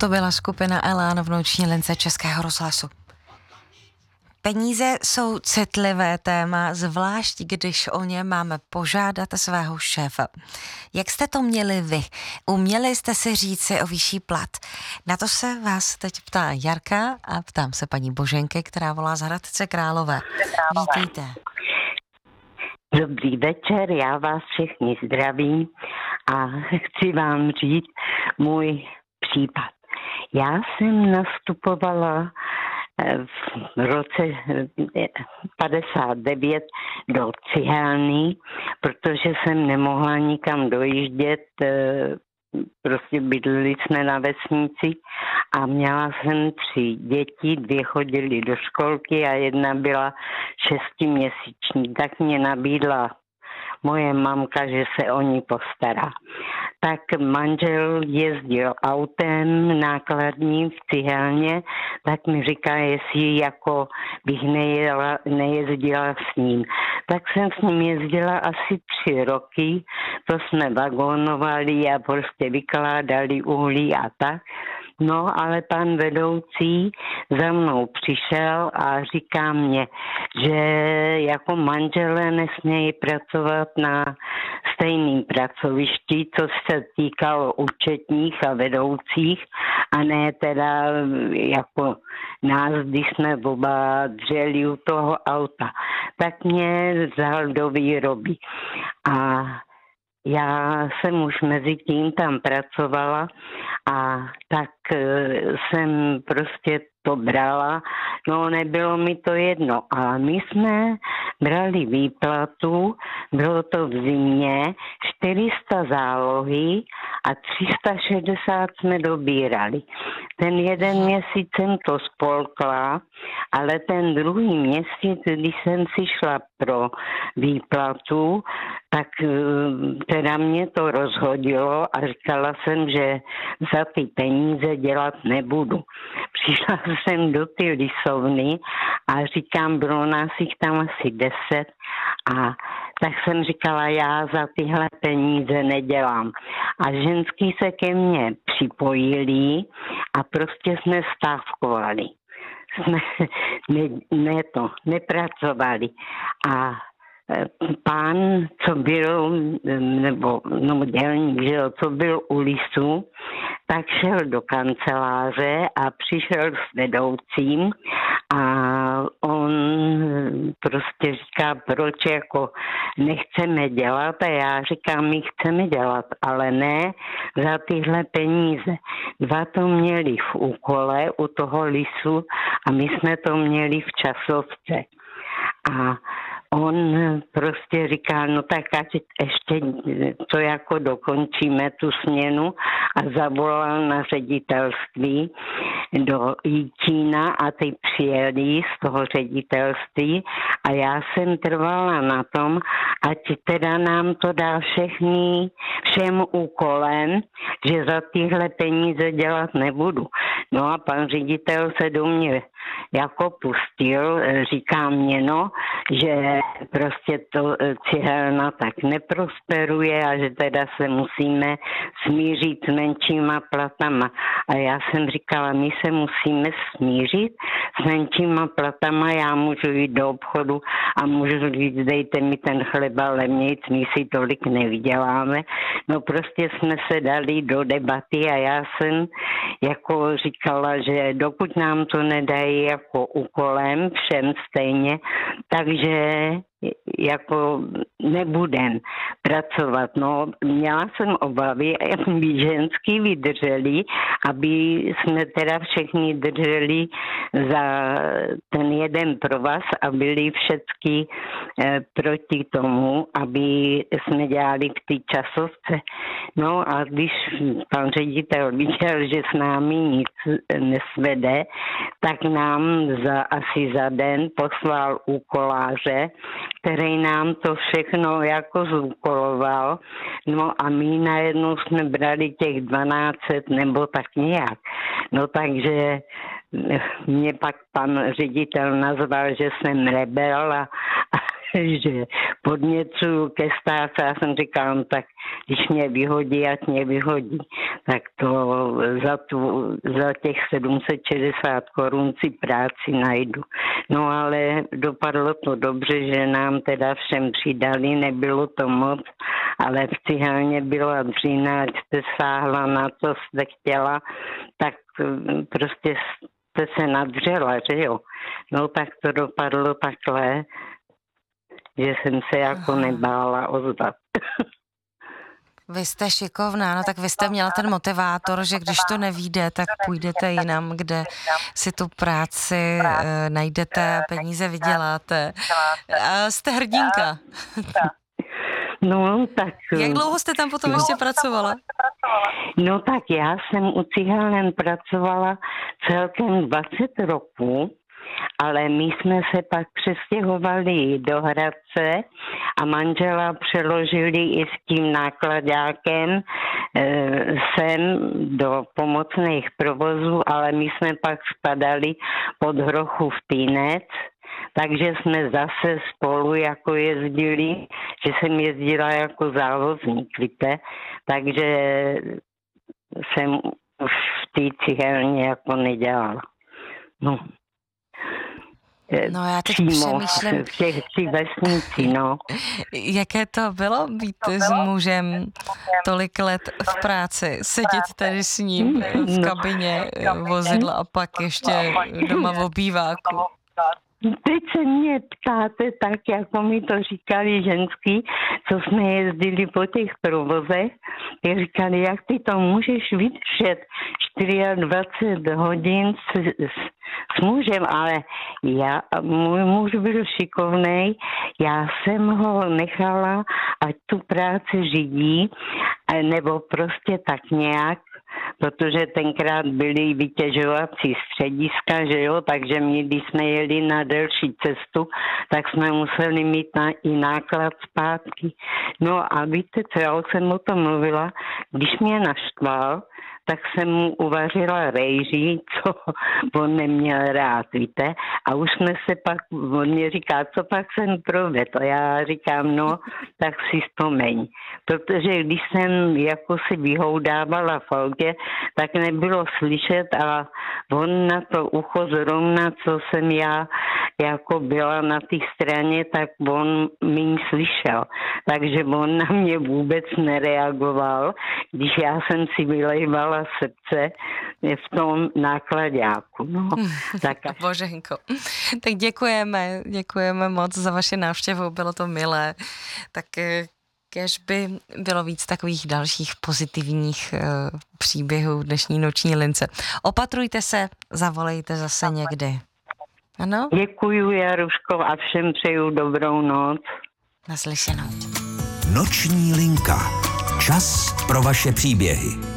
To byla skupina Elán v noční lince Českého rozhlasu. Peníze jsou citlivé téma, zvlášť když o ně máme požádat svého šéfa. Jak jste to měli vy? Uměli jste si říci o vyšší plat? Na to se vás teď ptá Jarka a ptám se paní Boženky, která volá z Hradce Králové. Vítejte. Dobrý večer, já vás všechny zdravím a chci vám říct můj případ. Já jsem nastupovala v roce 59 do cihelny, protože jsem nemohla nikam dojíždět, prostě bydleli jsme na vesnici a měla jsem 3 děti, 2 chodily do školky a 1 byla 6měsíční. Tak mě nabídla moje mamka, že se o ní postará. Tak manžel jezdil autem nákladním v cihelně, tak mi říká, jestli jako bych nejezdila s ním. Tak jsem s ním jezdila asi 3 roky, to jsme vagonovali a prostě vykládali uhlí a tak. No, ale pan vedoucí za mnou přišel a říká mě, že jako manželé nesmějí pracovat na stejném pracovišti, co se týkalo účetních a vedoucích, a ne teda jako nás, když jsme oba dřeli u toho auta. Tak mě vzal do výroby. A já jsem už mezi tím tam pracovala a tak jsem prostě to brala, no nebylo mi to jedno. A my jsme brali výplatu, bylo to v zimě, 400 zálohy a 360 jsme dobírali. Ten jeden měsíc jsem to spolkla, ale ten druhý měsíc, když jsem si šla pro výplatu, tak teda mě to rozhodilo a říkala jsem, že za ty peníze dělat nebudu. Přišla jsem do ty lisovny a říkám, bylo nás jich tam asi 10 a tak jsem říkala, já za tyhle peníze nedělám. A ženský se ke mně připojili a prostě jsme stávkovali. Jsme nepracovali. A pán, co byl, nebo dělník, že jo, co byl u lisu, tak šel do kanceláře a přišel s vedoucím a on prostě říká, proč jako nechceme dělat, a já říkám, my chceme dělat, ale ne za tyhle peníze. 2 to měli v úkole u toho lisu a my jsme to měli v časovce. A on prostě říká, no tak ať ještě to jako dokončíme tu směnu, a zavolal na ředitelství do Jičína a ty přijeli z toho ředitelství a já jsem trvala na tom, ať teda nám to dá všem úkolem, že za tyhle peníze dělat nebudu. No a pan ředitel se do mě jako pustil, říká mě, no, že prostě to cihelna tak neprosperuje a že teda se musíme smířit s menšíma platama. A já jsem říkala, my se musíme smířit s menšíma platama, já můžu jít do obchodu a můžu říct, dejte mi ten chleba levnějc, my si tolik nevyděláme. No prostě jsme se dali do debaty a já jsem jako říkala, že dokud nám to nedají jako úkolem všem stejně, takže jako nebudem pracovat. No, měla jsem obavy, aby ženský vydrželi, aby jsme teda všichni drželi za ten jeden provaz a byli všichni proti tomu, aby jsme dělali v té časovce. No a když pan ředitel viděl, že s námi nic nesvede, tak nám asi za den poslal úkoláře, který nám to všechno jako zúkoloval. No a my najednou jsme brali těch 1200 nebo tak nějak. No takže mě pak pan ředitel nazval, že jsem rebel a že podněcuju ke státu. Já jsem říkala, no tak když mě vyhodí, ať mě vyhodí. Tak to za těch 760 korun si práci najdu. No ale dopadlo to dobře, že nám teda všem přidali, nebylo to moc, ale v cihelně byla dřina, ať jste sáhla na to, jste chtěla, tak prostě jste se nadřela, že jo. No tak to dopadlo takhle, že jsem se jako nebála ozvat. Vy jste šikovná, no tak vy jste měla ten motivátor, že když to nevíde, tak půjdete jinam, kde si tu práci najdete, peníze vyděláte. A jste hrdinka. No, tak... Jak dlouho jste tam potom ještě pracovala? No tak já jsem u cihelnen pracovala celkem 20 roků, ale my jsme se pak přestěhovali do Hradce a manžela přeložili i s tím nákladákem sem do pomocných provozů, ale my jsme pak spadali pod Hrochův Týnec, takže jsme zase spolu jako jezdili, že jsem jezdila jako závozník, víte, takže jsem už v té cihelně jako nedělala. No já teď přemýšlím, v těch vesnici, no. Jaké to bylo být s mužem tolik let v práci, sedět tady s ním v kabině vozidla a pak ještě doma v obýváku. Teď se mě ptáte tak, jako mi to říkali ženský, co jsme jezdili po těch provozech. Jak říkali, jak ty to můžeš vydržet 24 hodin s mužem, ale můj muž byl šikovnej, já jsem ho nechala, ať tu práci řídí, nebo prostě tak nějak, protože tenkrát byly vytěžovací střediska, že jo, takže my, když jsme jeli na delší cestu, tak jsme museli mít i náklad zpátky. No a víte co, já jsem o tom mluvila, když mě naštval, tak jsem mu uvařila rejží, co on neměl rád, víte. A už jsme se pak, on mě říká, co pak jsem provedl. A já říkám, no, tak si vzpomeň. Protože když jsem jako si vyhoudávala v autě, tak nebylo slyšet a on na to ucho zrovna, co jsem já jako byla na té straně, tak on mi slyšel. Takže on na mě vůbec nereagoval, když já jsem si vylejvala srdce v tom nákladáku. No, tak Boženko, tak děkujeme moc za vaši návštěvu, bylo to milé. Tak kéž by bylo víc takových dalších pozitivních příběhů dnešní noční lince. Opatrujte se, zavolejte zase někdy. Ano? Děkuju, Jaruško, a všem přeju dobrou noc. Naslyšenou. Noční linka. Čas pro vaše příběhy.